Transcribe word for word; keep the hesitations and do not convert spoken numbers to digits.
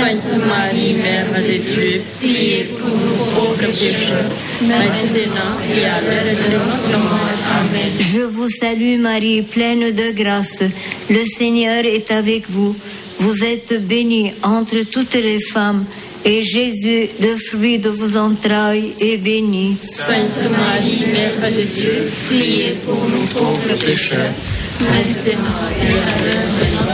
Sainte Marie, Mère de Dieu, priez pour nous pauvres pécheurs, maintenant et à l'heure de notre mort. Amen. Je vous salue Marie, pleine de grâce. Le Seigneur est avec vous. Vous êtes bénie entre toutes les femmes, et Jésus, le fruit de vos entrailles, est béni. Sainte Marie, Mère de Dieu, priez pour nous pauvres pécheurs, maintenant et à l'heure de notre